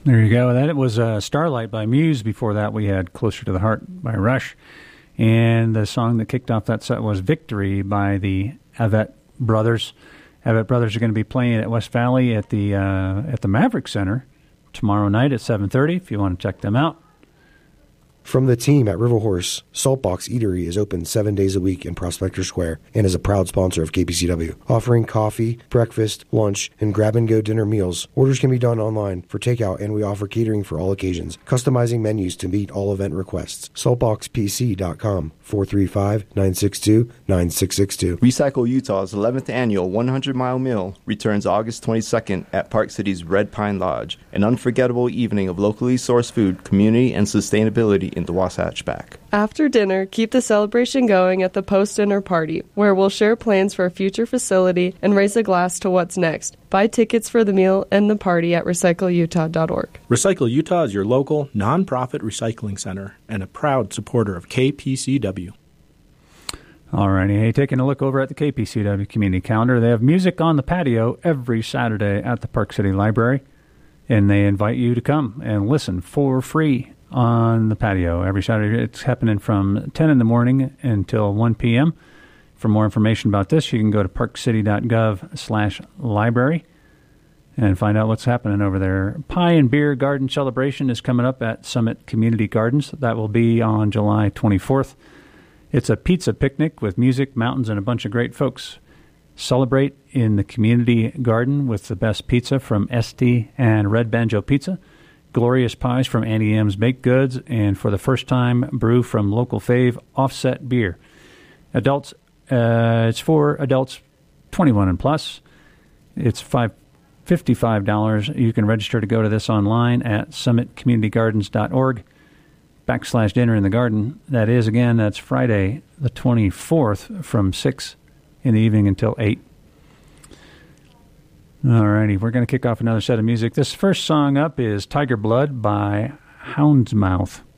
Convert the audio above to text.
There you go. That was Starlight by Muse. Before that, we had Closer to the Heart by Rush. And the song that kicked off that set was Victory by the Avett Brothers. Avett Brothers are going to be playing at West Valley at the Maverick Center tomorrow night at 7:30 if you want to check them out. From the team at River Horse, Saltbox Eatery is open 7 days a week in Prospector Square and is a proud sponsor of KPCW, offering coffee, breakfast, lunch, and grab-and-go dinner meals. Orders can be done online for takeout, and we offer catering for all occasions, customizing menus to meet all event requests. Saltboxpc.com, 435-962-9662. Recycle Utah's 11th annual 100-mile meal returns August 22nd at Park City's Red Pine Lodge, an unforgettable evening of locally sourced food, community, and sustainability in the Wasatch Back. After dinner, keep the celebration going at the post-dinner party, where we'll share plans for a future facility and raise a glass to what's next. Buy tickets for the meal and the party at recycleutah.org. Recycle Utah is your local, nonprofit recycling center and a proud supporter of KPCW. Alrighty, hey, taking a look over at the KPCW community calendar. They have music on the patio every Saturday at the Park City Library, and they invite you to come and listen for free on the patio every Saturday. It's happening from 10 in the morning until 1 p.m. For more information about this, you can go to parkcity.gov/library and find out what's happening over there. Pie and Beer Garden Celebration is coming up at Summit Community Gardens. That will be on July 24th. It's a pizza picnic with music, mountains, and a bunch of great folks. Celebrate in the community garden with the best pizza from Esty and Red Banjo Pizza, glorious pies from Annie M's Baked Goods, and for the first time, brew from local fave Offset Beer. Adults, it's for adults 21 and plus. It's $55. You can register to go to this online at summitcommunitygardens.org/dinner in the garden. That is, again, that's Friday the 24th from 6 in the evening until 8. All righty, we're going to kick off another set of music. This first song up is Tiger Blood by Houndsmouth.